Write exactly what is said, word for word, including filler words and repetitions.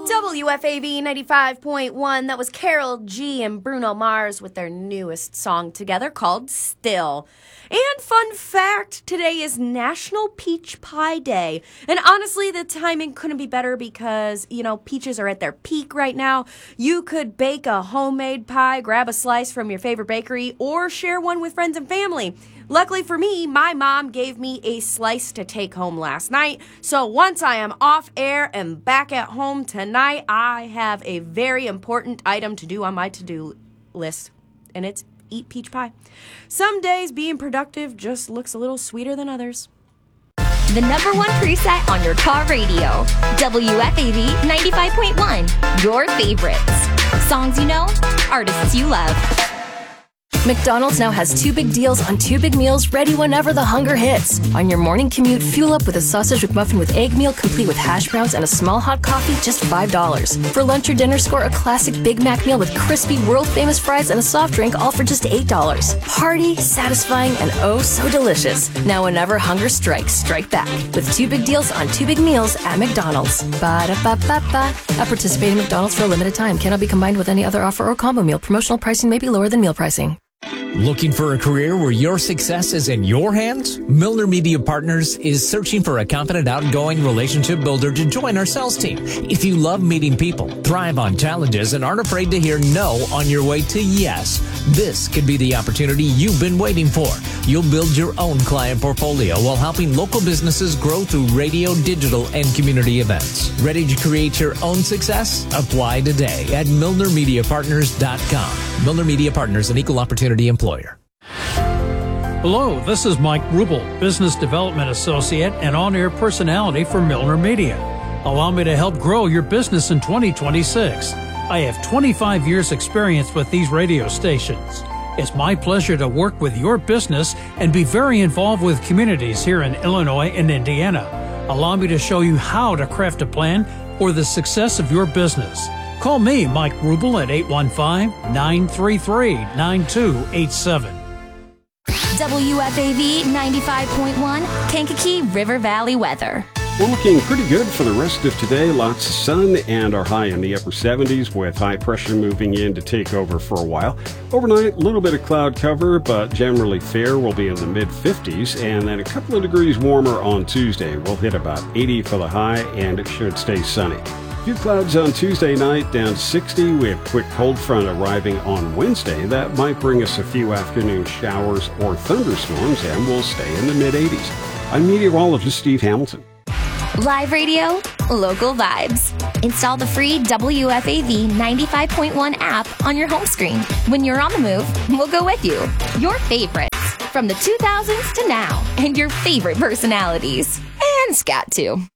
W F A V ninety-five point one. That was Carol G and Bruno Mars with their newest song together called Still. And fun fact, today is National Peach Pie Day. And honestly, the timing couldn't be better because, you know, peaches are at their peak right now. You could bake a homemade pie, grab a slice from your favorite bakery, or share one with friends and family. Luckily for me, my mom gave me a slice to take home last night. So once I am off air and back at home tonight, I have a very important item to do on my to-do list, and it's eat peach pie. Some days being productive just looks a little sweeter than others. The number one preset on your car radio. W F A V ninety-five point one. Your favorites. Songs you know, artists you love. McDonald's now has two big deals on two big meals ready whenever the hunger hits. On your morning commute, fuel up with a sausage McMuffin with egg meal complete with hash browns and a small hot coffee, just five dollars. For lunch or dinner, score a classic Big Mac meal with crispy, world-famous fries and a soft drink, all for just eight dollars. Hearty, satisfying, and oh so delicious. Now whenever hunger strikes, strike back with two big deals on two big meals at McDonald's. Ba-da-ba-ba-ba. At participating McDonald's for a limited time. Cannot be combined with any other offer or combo meal. Promotional pricing may be lower than meal pricing. Looking for a career where your success is in your hands? Milner Media Partners is searching for a confident, outgoing relationship builder to join our sales team. If you love meeting people, thrive on challenges, and aren't afraid to hear no on your way to yes, this could be the opportunity you've been waiting for. You'll build your own client portfolio while helping local businesses grow through radio, digital, and community events. Ready to create your own success? Apply today at milner media partners dot com. Milner Media Partners, an equal opportunity employer. Hello, this is Mike Rubel, Business Development Associate and on-air personality for Milner Media. Allow me to help grow your business in twenty twenty-six. I have twenty-five years experience with these radio stations. It's my pleasure to work with your business and be very involved with communities here in Illinois and Indiana. Allow me to show you how to craft a plan for the success of your business. Call me, Mike Rubel, at eight one five, nine three three, nine two eight seven. W F A V ninety-five point one, Kankakee River Valley weather. We're looking pretty good for the rest of today. Lots of sun and our high in the upper seventies with high pressure moving in to take over for a while. Overnight, a little bit of cloud cover, but generally fair. We'll be in the mid fifties and then a couple of degrees warmer on Tuesday. We'll hit about eighty for the high and it should stay sunny. A few clouds on Tuesday night, down sixty. We have a quick cold front arriving on Wednesday. That might bring us a few afternoon showers or thunderstorms, and we'll stay in the mid eighties. I'm meteorologist Steve Hamilton. Live radio, local vibes. Install the free W F A V ninety-five point one app on your home screen. When you're on the move, we'll go with you. Your favorites from the two thousands to now, and your favorite personalities. And scat too.